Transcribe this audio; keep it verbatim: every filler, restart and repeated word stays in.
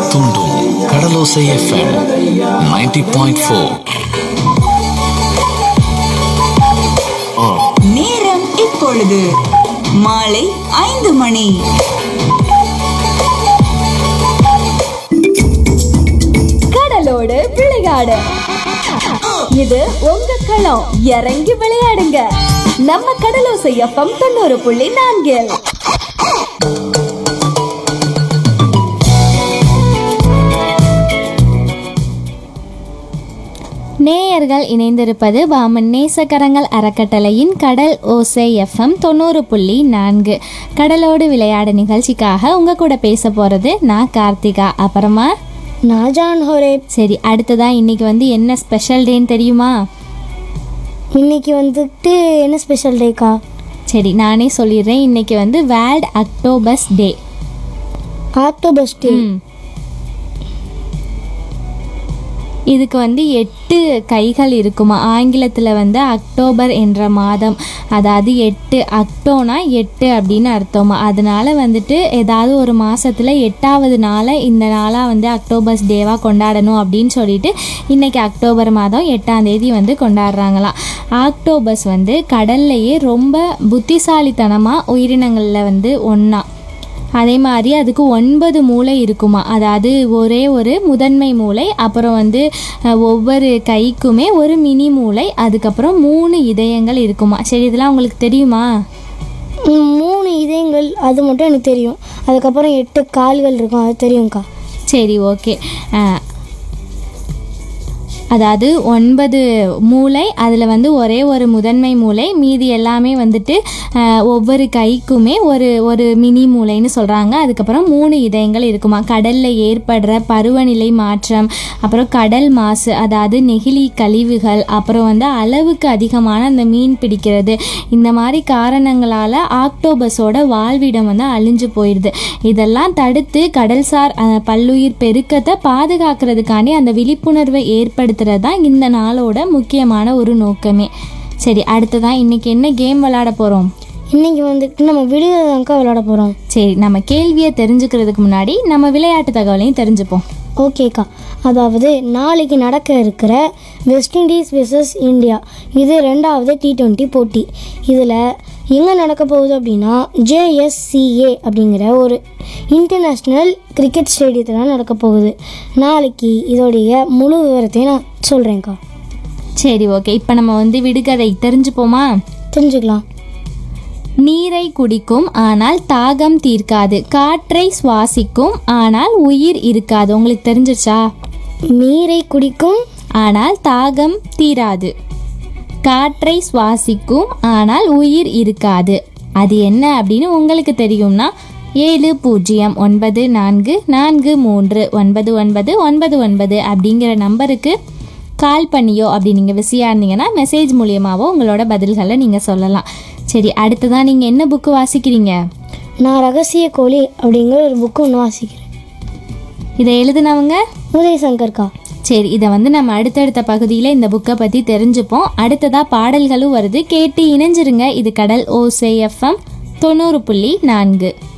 தூண்டும் கடலோசை FM ninety point four. நேரம் இப்பொழுது மாலை ஐந்து மணி. கடலோடு விளையாடு, இது உங்க களம். இறங்கி விளையாடுங்க, நம்ம கடலோசை எஃப்எம் தொண்ணூறு புள்ளி நான்கில். நேயர்கள் இணைந்திருப்பது பாமன் நேசக்கரங்கள் அறக்கட்டளையின் கடல் ஓசை எஃப்எம் தொண்ணூறு புள்ளி நான்கு. கடலோடு விளையாடு நிகழ்ச்சிக்காக உங்க கூட பேச போறது நான் கார்த்திகா, அப்புறமா நான் ஜான் ஹோரே. சரி, அடுத்ததா இன்னைக்கு வந்து என்ன ஸ்பெஷல் டேன்னு தெரியுமா? இன்னைக்கு வந்துட்டு என்ன ஸ்பெஷல் டேக்கா? சரி, நானே சொல்லிடுறேன். இன்னைக்கு வந்து வேர்ல்ட் ஆக்டோபஸ் டே. ஆக்டோபஸ் டே. இதுக்கு வந்து எட்டு கைகள் இருக்குமா. ஆங்கிலத்தில் வந்து அக்டோபர் என்ற மாதம், அதாவது எட்டு, அக்டோனா எட்டு அப்படின்னு அர்த்தமா. அதனால வந்துட்டு ஏதாவது ஒரு மாதத்தில் எட்டாவது நாளை இந்த நாளாக வந்து அக்டோபஸ் டேவாக கொண்டாடணும் அப்படின்னு சொல்லிட்டு இன்றைக்கி அக்டோபர் மாதம் எட்டாம் தேதி வந்து கொண்டாடுறாங்களாம். ஆக்டோபஸ் வந்து கடல்லையே ரொம்ப புத்திசாலித்தனமாக உயிரினங்களில் வந்து ஒன்றா. அதே மாதிரி அதுக்கு ஒன்பது மூளை இருக்குமா. அதாவது ஒரே ஒரு முதன்மை மூளை, அப்புறம் வந்து ஒவ்வொரு கைக்குமே ஒரு மினி மூளை, அதுக்கப்புறம் மூணு இதயங்கள் இருக்குமா. சரி, இதெல்லாம் உங்களுக்கு தெரியுமா? மூணு இதயங்கள் அது மட்டும் எனக்கு தெரியும். அதுக்கப்புறம் எட்டு கால்கள் இருக்கும், அது தெரியும்க்கா. சரி, ஓகே. அதாவது ஒன்பது மூளை, அதில் வந்து ஒரே ஒரு முதன்மை மூளை, மீதி எல்லாமே வந்துட்டு ஒவ்வொரு கைக்குமே ஒரு ஒரு மினி மூளைன்னு சொல்கிறாங்க. அதுக்கப்புறம் மூணு இதயங்கள் இருக்குமா. கடலில் ஏற்படுற பருவநிலை மாற்றம், அப்புறம் கடல் மாசு, அதாவது நெகிழி கழிவுகள், அப்புறம் வந்து அளவுக்கு அதிகமான அந்த மீன் பிடிக்கிறது, இந்த மாதிரி காரணங்களால் ஆக்டோபஸோட வாழ்விடம் வந்து அழிஞ்சு போயிடுது. இதெல்லாம் தடுத்து கடல்சார் பல்லுயிர் பெருக்கத்தை பாதுகாக்கிறதுக்காண்டி அந்த விழிப்புணர்வை ஏற்படுத்த தான் இந்த நாளோட முக்கியமான ஒரு நோக்கமே. சரி, அடுத்ததான் இன்னைக்கு என்ன கேம் விளையாட போறோம்? இன்னைக்கு வந்துட்டு நம்ம விடுதலைக்கா விளையாட போறோம். சரி, நம்ம கேள்வியை தெரிஞ்சுக்கிறதுக்கு முன்னாடி நம்ம விளையாட்டு தகவலையும் தெரிஞ்சுப்போம். ஓகேக்கா. அதாவது நாளைக்கு நடக்க இருக்கிற வெஸ்ட் இண்டீஸ் வெர்சஸ் இந்தியா, இது ரெண்டாவது டி ட்வெண்ட்டி போட்டி. இதில் எங்கே நடக்க போகுது அப்படின்னா ஜேஎஸ்சிஏ அப்படிங்கிற ஒரு இன்டர்நேஷ்னல் கிரிக்கெட் ஸ்டேடியத்தில் நடக்க போகுது. நாளைக்கு இதோடைய முழு விவரத்தையும் நான் சொல்கிறேன்க்கா. சரி, ஓகே. இப்போ நம்ம வந்து விடுகதை தெரிஞ்சுப்போமா? தெரிஞ்சுக்கலாம். நீரை குடிக்கும் ஆனால் தாகம் தீர்க்காது, காற்றை சுவாசிக்கும் ஆனால் உயிர் இருக்காது. உங்களுக்கு தெரிஞ்சிருச்சா? நீரை குடிக்கும் ஆனால் தாகம் தீராது, காற்றை சுவாசிக்கும் ஆனால் உயிர் இருக்காது. அது என்ன அப்படின்னு உங்களுக்கு தெரியும்னா ஏழு பூஜ்ஜியம் ஒன்பது நான்கு நான்கு மூன்று ஒன்பது ஒன்பது ஒன்பது ஒன்பது அப்படிங்கிற நம்பருக்கு கால் பண்ணியோ அப்படி நீங்கள் பிஸியாக இருந்தீங்கன்னா மெசேஜ் மூலியமாகவோ உங்களோட பதில்களை நீங்கள் சொல்லலாம். சரி, அடுத்ததான் நீங்கள் என்ன புக்கு வாசிக்கிறீங்க? நான் ரகசிய கோழி அப்படிங்கிற ஒரு புக்கு ஒன்று வாசிக்கிறேன். இதை எழுதுனவங்க உதயசங்கர்க்கா. சரி, இதை வந்து நம்ம அடுத்தடுத்த பகுதியில் இந்த புக்கை பற்றி தெரிஞ்சுப்போம். அடுத்ததாக பாடல்களும் வருது, கேட்டு இணைஞ்சிருங்க. இது கடல் ஓசை எஃப்எம் தொண்ணூறு புள்ளி நான்கு.